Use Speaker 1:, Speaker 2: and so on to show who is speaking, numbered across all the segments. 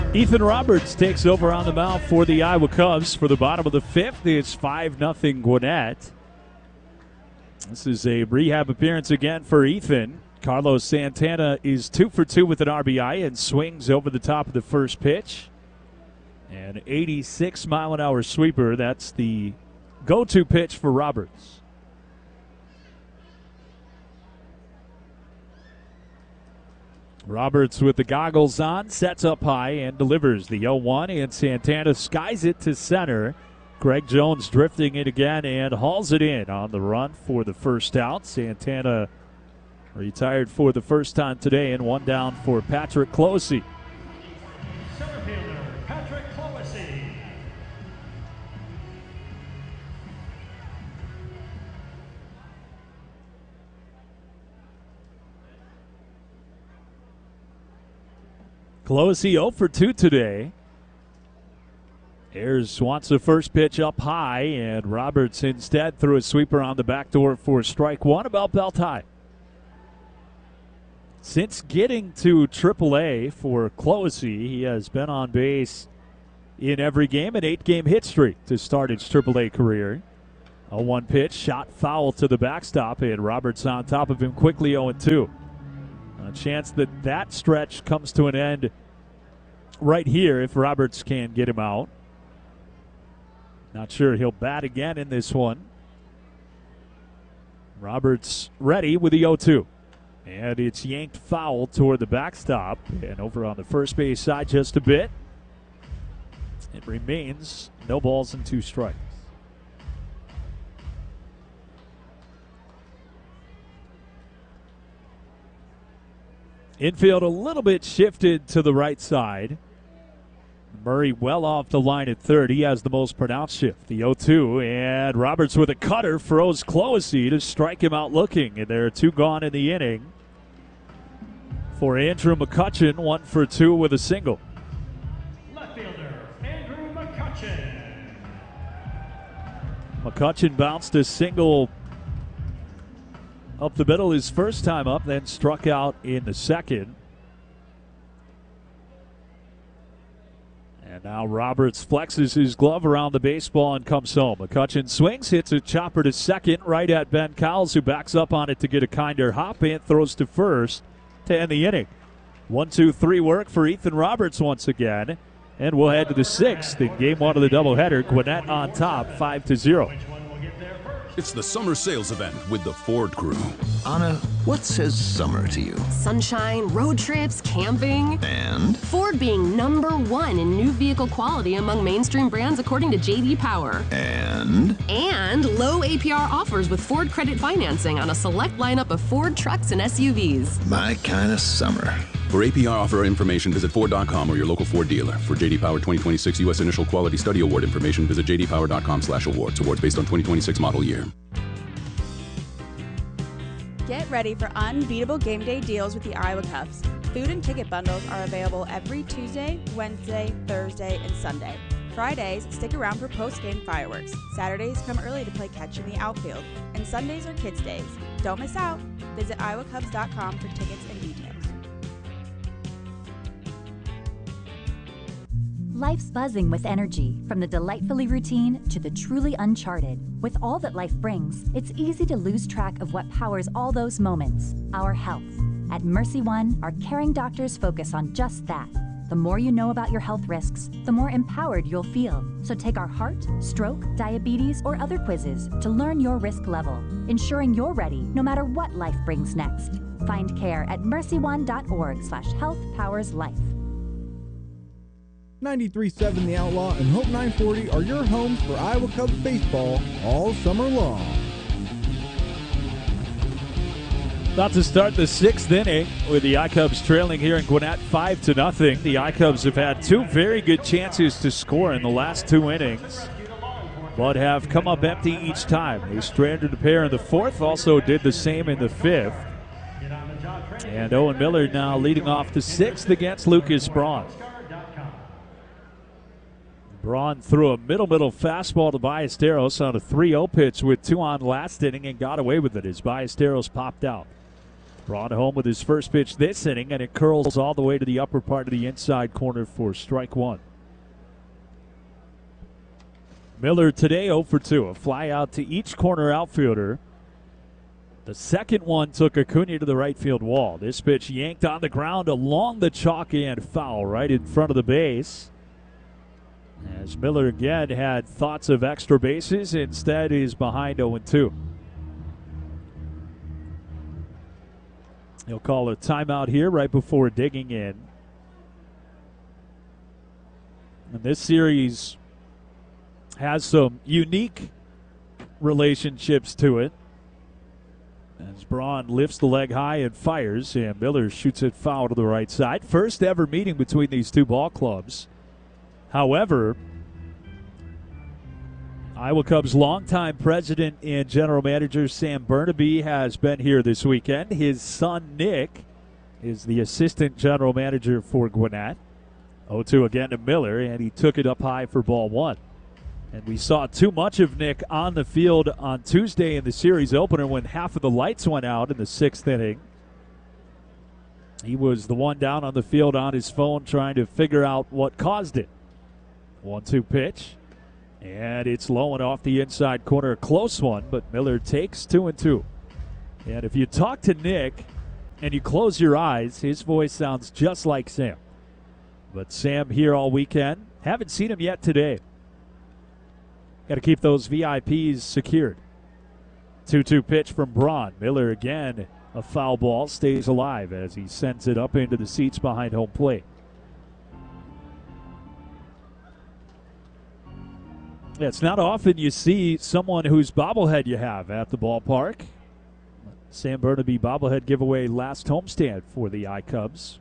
Speaker 1: Ethan Roberts takes over on the mound for the Iowa Cubs for the bottom of the fifth. It's 5-0 Gwinnett. This is a rehab appearance again for Ethan. Carlos Santana is 2 for 2 with an RBI and swings over the top of the first pitch. An 86-mile-an-hour sweeper. That's the go-to pitch for Roberts. Roberts with the goggles on, sets up high and delivers the 0-1, and Santana skies it to center. Greg Jones drifting it again and hauls it in on the run for the first out. Santana retired for the first time today, and one down for Patrick Closey.
Speaker 2: Center fielder, Patrick Closey.
Speaker 1: Closey 0 for 2 today. Ayers wants the first pitch up high, and Roberts instead threw a sweeper on the back door for strike one, about belt high. Since getting to AAA for Closey, he has been on base in every game, an 8-game hit streak to start his AAA career. A 1 pitch, shot foul to the backstop, and Roberts on top of him quickly 0-2. A chance that stretch comes to an end right here if Roberts can get him out. Not sure he'll bat again in this one. Roberts ready with the 0-2. And it's yanked foul toward the backstop. And over on the first base side just a bit. It remains no balls and 2 strikes. Infield a little bit shifted to the right side. Murray well off the line at third. He has the most pronounced shift. The 0-2, and Roberts with a cutter froze Closey to strike him out looking. And there are 2 gone in the inning for Andrew McCutchen, 1 for 2 with a single.
Speaker 2: Left fielder, Andrew McCutchen.
Speaker 1: McCutchen bounced a single up the middle his first time up, then struck out in the second. And now Roberts flexes his glove around the baseball and comes home. McCutchen swings, hits a chopper to second, right at Ben Cowles, who backs up on it to get a kinder hop and throws to first to end the inning. 1-2-3 work for Ethan Roberts once again. And we'll head to the 6th in game 1 of the doubleheader. Gwinnett on top, 5-0.
Speaker 3: It's the summer sales event with the Ford Crew.
Speaker 4: Anna, what says summer to you?
Speaker 5: Sunshine, road trips, camping.
Speaker 4: And?
Speaker 5: Ford being #1 in new vehicle quality among mainstream brands according to J.D. Power.
Speaker 4: And
Speaker 5: low APR offers with Ford Credit Financing on a select lineup of Ford trucks and SUVs.
Speaker 4: my kind of summer.
Speaker 3: For APR offer information, visit Ford.com or your local Ford dealer. For J.D. Power 2026 U.S. Initial Quality Study Award information, visit jdpower.com/awards. Awards based on 2026 model year.
Speaker 6: Get ready for unbeatable game day deals with the Iowa Cubs. Food and ticket bundles are available every Tuesday, Wednesday, Thursday, and Sunday. Fridays, stick around for post-game fireworks. Saturdays, come early to play catch in the outfield. And Sundays are kids' days. Don't miss out. Visit iowacubs.com for tickets and details.
Speaker 7: Life's buzzing with energy, from the delightfully routine to the truly uncharted. With all that life brings, it's easy to lose track of what powers all those moments, our health. At Mercy One, our caring doctors focus on just that. The more you know about your health risks, the more empowered you'll feel. So take our heart, stroke, diabetes, or other quizzes to learn your risk level, ensuring you're ready no matter what life brings next. Find care at mercyone.org/healthpowerslife.
Speaker 8: 93.7 The Outlaw and Hope 940 are your homes for Iowa Cubs baseball all summer long.
Speaker 1: About to start the 6th inning with the I-Cubs trailing here in Gwinnett 5-0. The I-Cubs have had 2 very good chances to score in the last 2 innings, but have come up empty each time. They stranded a pair in the 4th, also did the same in the 5th. And Owen Miller now leading off the 6th against Lucas Braun. Braun threw a middle fastball to Ballesteros on a 3-0 pitch with 2 on last inning and got away with it as Ballesteros popped out. Brought home with his first pitch this inning, and it curls all the way to the upper part of the inside corner for strike one. Miller today 0 for 2. A fly out to each corner outfielder. The second one took Acuna to the right field wall. This pitch yanked on the ground along the chalk and foul right in front of the base. As Miller again had thoughts of extra bases, instead is behind 0-2. He'll call a timeout here right before digging in. And this series has some unique relationships to it. As Braun lifts the leg high and fires, and Miller shoots it foul to the right side. First ever meeting between these two ball clubs. However, Iowa Cubs longtime president and general manager Sam Burnaby has been here this weekend. His son Nick is the assistant general manager for Gwinnett. 0-2 again to Miller, and he took it up high for ball one. And we saw too much of Nick on the field on Tuesday in the series opener when half of the lights went out in the sixth inning. He was the one down on the field on his phone trying to figure out what caused it. 1-2 pitch, and it's low and off the inside corner. A close one, but Miller takes 2-2. And if you talk to Nick and you close your eyes, his voice sounds just like Sam. But Sam here all weekend. Haven't seen him yet today. Got to keep those VIPs secured. 2-2 pitch from Braun. Miller again, a foul ball, stays alive as he sends it up into the seats behind home plate. Yeah, it's not often you see someone whose bobblehead you have at the ballpark. Sam Burnaby bobblehead giveaway last homestand for the I-Cubs.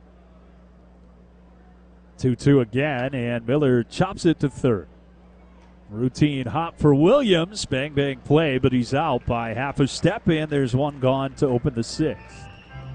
Speaker 1: 2-2 again, and Miller chops it to third. Routine hop for Williams. Bang, bang play, but he's out by half a step, and there's one gone to open the sixth.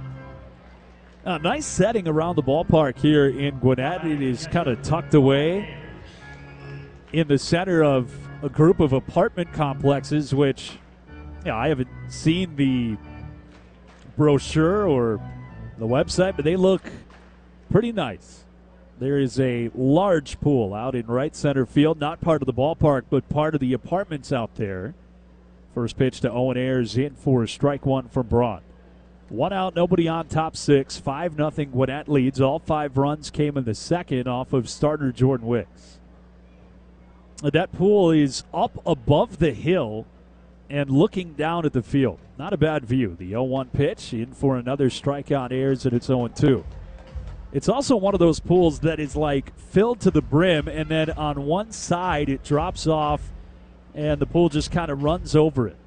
Speaker 1: A nice setting around the ballpark here in Gwinnett. It is kind of tucked away in the center of a group of apartment complexes, which I haven't seen the brochure or the website, but they look pretty nice. There is a large pool out in right center field, not part of the ballpark, but part of the apartments out there. First pitch to Owen Ayers in for strike one from Braun. One out, nobody on, top six. 5-0 Gwinnett leads. All 5 runs came in the second off of starter Jordan Wicks. That pool is up above the hill and looking down at the field. Not a bad view. The 0-1 pitch in for another strikeout. Ayers, and it's 0-2. It's also one of those pools that is like filled to the brim, and then on one side it drops off and the pool just kind of runs over it.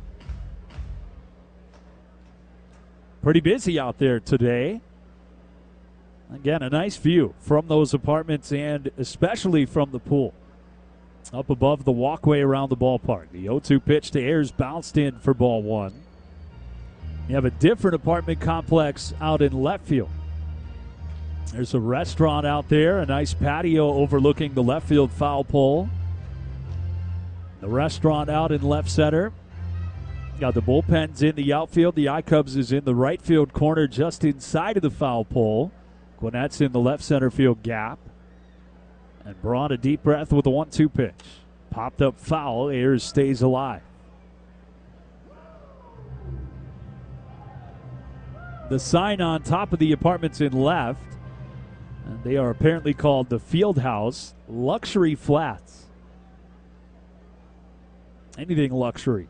Speaker 1: Pretty busy out there today. Again, a nice view from those apartments and especially from the pool. Up above the walkway around the ballpark. The 0-2 pitch to Ayers bounced in for ball one. You have a different apartment complex out in left field. There's a restaurant out there, a nice patio overlooking the left field foul pole. The restaurant out in left center. Got the bullpens in the outfield. The I-Cubs is in the right field corner just inside of the foul pole. Gwinnett's in the left center field gap. And Braun a deep breath with a 1-2 pitch. Popped up foul. Ayers stays alive. The sign on top of the apartments in left. And they are apparently called the Field House Luxury Flats. Anything luxury.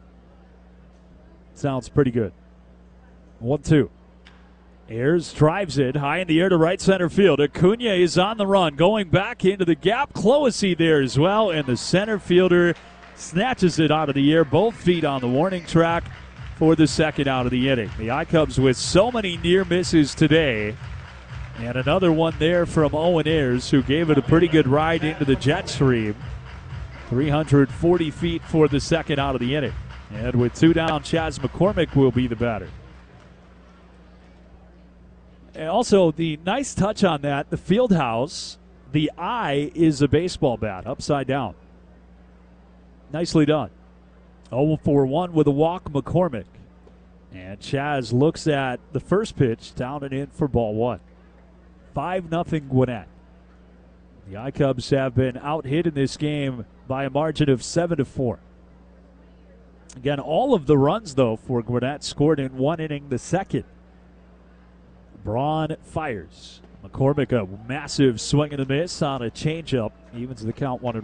Speaker 1: Sounds pretty good. 1-2. Ayers drives it high in the air to right center field. Acuna is on the run, going back into the gap. Clohessy there as well, and the center fielder snatches it out of the air. Both feet on the warning track for the second out of the inning. The I-Cubs with so many near misses today. And another one there from Owen Ayers, who gave it a pretty good ride into the jet stream. 340 feet for the second out of the inning. And with 2 down, Chas McCormick will be the batter. And also, the nice touch on that, the field house, the eye is a baseball bat, upside down. Nicely done. 0 for 1 with a walk, McCormick. And Chaz looks at the first pitch, down and in for ball one. 5-0 Gwinnett. The iCubs have been out-hit in this game by a margin of 7-4. Again, all of the runs, though, for Gwinnett scored in one inning, the second. Braun fires. McCormick, a massive swing and a miss on a changeup, evens the count 1-1.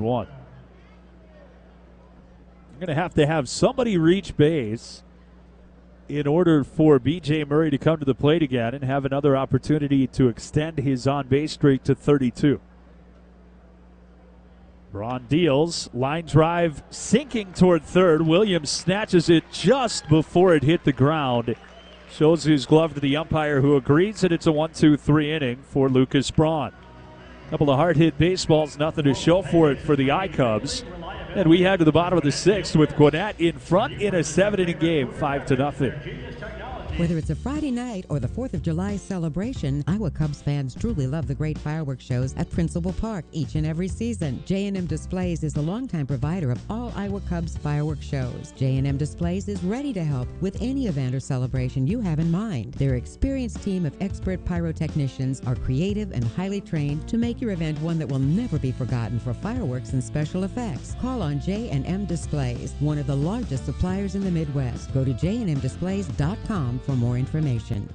Speaker 1: You're going to have somebody reach base in order for B.J. Murray to come to the plate again and have another opportunity to extend his on-base streak to 32. Braun deals, line drive sinking toward third. Williams snatches it just before it hit the ground. Shows his glove to the umpire, who agrees, and it's a 1-2-3 inning for Lucas Braun. Couple of hard-hit baseballs, nothing to show for it for the iCubs. And we head to the bottom of the sixth with Gwinnett in front in a 7-inning game, 5-0.
Speaker 9: Whether it's a Friday night or the 4th of July celebration, Iowa Cubs fans truly love the great fireworks shows at Principal Park each and every season. J&M Displays is the longtime provider of all Iowa Cubs fireworks shows. J&M Displays is ready to help with any event or celebration you have in mind. Their experienced team of expert pyrotechnicians are creative and highly trained to make your event one that will never be forgotten for fireworks and special effects. Call on J&M Displays, one of the largest suppliers in the Midwest. Go to jnmdisplays.com for more information.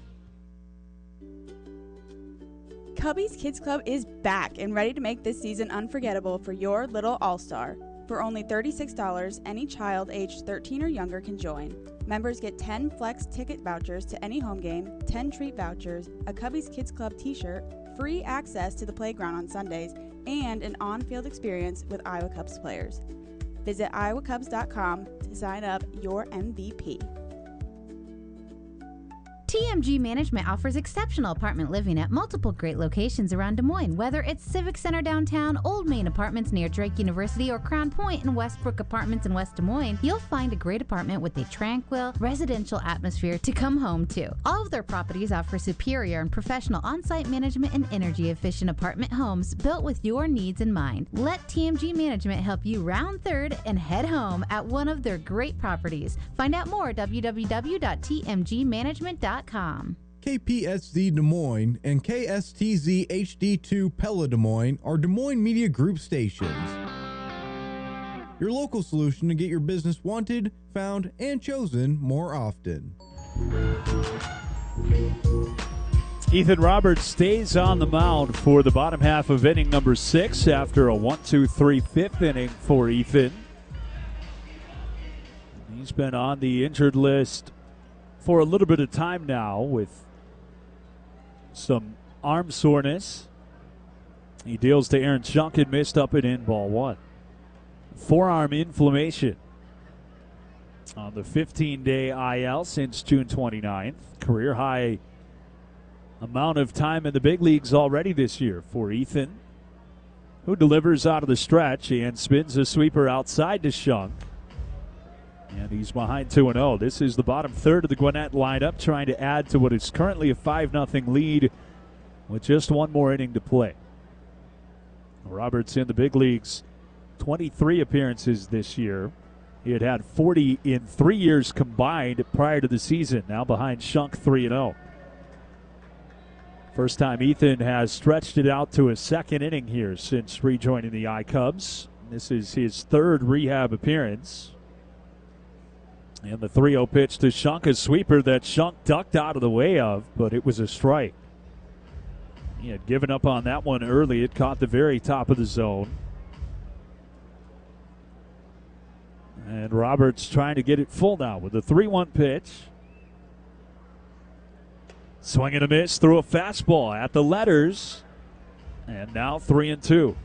Speaker 6: Cubby's Kids Club is back and ready to make this season unforgettable for your little all-star. For only $36, any child aged 13 or younger can join. Members get 10 Flex ticket vouchers to any home game, 10 treat vouchers, a Cubby's Kids Club t-shirt, free access to the playground on Sundays, and an on-field experience with Iowa Cubs players. Visit iowacubs.com to sign up your MVP.
Speaker 10: TMG Management offers exceptional apartment living at multiple great locations around Des Moines. Whether it's Civic Center downtown, Old Main Apartments near Drake University, or Crown Point and Westbrook Apartments in West Des Moines, you'll find a great apartment with a tranquil, residential atmosphere to come home to. All of their properties offer superior and professional on-site management and energy-efficient apartment homes built with your needs in mind. Let TMG Management help you round third and head home at one of their great properties. Find out more at www.tmgmanagement.com.
Speaker 8: KPSZ Des Moines and KSTZ HD2 Pella Des Moines are Des Moines Media Group stations. Your local solution to get your business wanted, found, and chosen more often.
Speaker 1: Ethan Roberts stays on the mound for the bottom half of inning number 6 after a 1-2-3 fifth inning for Ethan. He's been on the injured list for a little bit of time now with some arm soreness. He deals to Aaron Shunk and missed up and in, ball one. Forearm inflammation on the 15-day IL since June 29th. Career high amount of time in the big leagues already this year for Ethan, who delivers out of the stretch and spins a sweeper outside to Shunk. And he's behind 2-0. This is the bottom third of the Gwinnett lineup, trying to add to what is currently a 5-0 lead with just one more inning to play. Roberts in the big leagues, 23 appearances this year. He had had 40 in 3 years combined prior to the season, now behind Shunk 3-0. First time Ethan has stretched it out to a second inning here since rejoining the iCubs. This is his third rehab appearance. And the 3-0 pitch to Shunk, a sweeper that Shunk ducked out of the way of, but it was a strike. He had given up on that one early. It caught the very top of the zone. And Roberts trying to get it full now with a 3-1 pitch. Swing and a miss through a fastball at the letters. And now 3-2.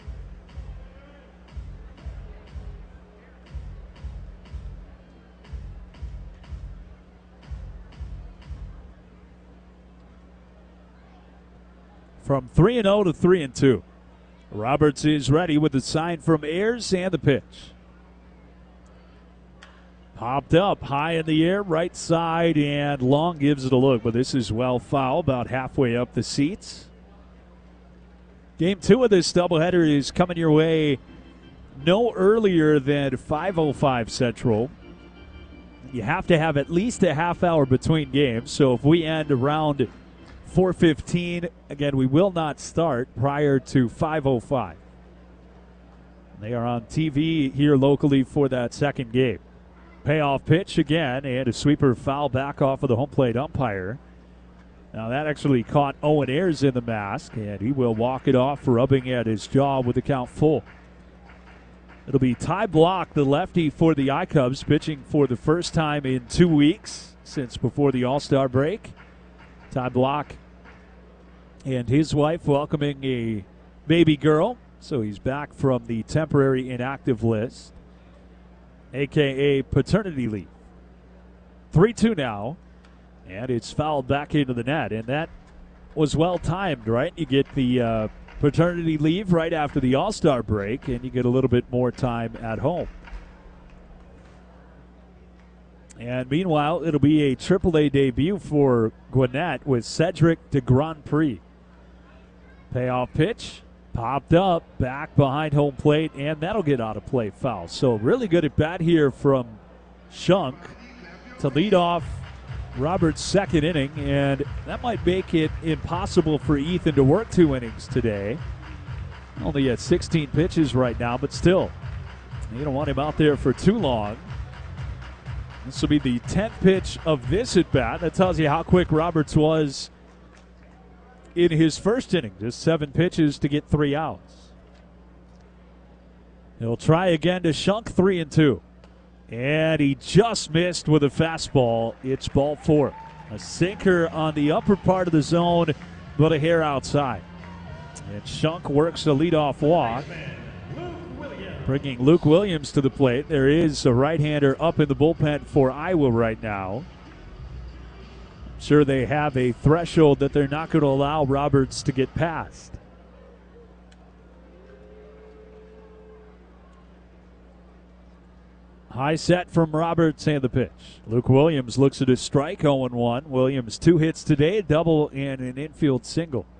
Speaker 1: From 3-0 to 3-2. Roberts is ready with the sign from Ayers and the pitch. Popped up high in the air, right side, and Long gives it a look, but this is well foul, about halfway up the seats. Game 2 of this doubleheader is coming your way no earlier than 5:05 Central. You have to have at least a half hour between games. So if we end around 4:15, again, we will not start prior to 5:05. They are on TV here locally for that second game. Payoff pitch again, and a sweeper foul back off of the home plate umpire. Now that actually caught Owen Ayers in the mask, and he will walk it off, rubbing at his jaw with the count full. It'll be Ty Block, the lefty for the I-Cubs, pitching for the first time in 2 weeks since before the All-Star break. Ty Block and his wife welcoming a baby girl, so he's back from the temporary inactive list, a.k.a. paternity leave. 3-2 now, and it's fouled back into the net, and that was well-timed, right? You get the paternity leave right after the All-Star break, and you get a little bit more time at home. And meanwhile, it'll be a AAA debut for Gwinnett with Cedric de Grand Prix. Payoff pitch, popped up, back behind home plate, and that'll get out of play, foul. So really good at bat here from Shunk to lead off Roberts' second inning, and that might make it impossible for Ethan to work 2 innings today. Only at 16 pitches right now, but still, you don't want him out there for too long. This will be the 10th pitch of this at bat. That tells you how quick Roberts was in his first inning. Just 7 pitches to get 3 outs. He'll try again to Shunk, 3-2. And he just missed with a fastball. It's ball 4. A sinker on the upper part of the zone, but a hair outside. And Shunk works a leadoff walk, bringing Luke Williams to the plate. There is a right-hander up in the bullpen for Iowa right now. I'm sure they have a threshold that they're not going to allow Roberts to get past. High set from Roberts and the pitch. Luke Williams looks at his strike, 0-1. Williams 2 hits today, a double and an infield single.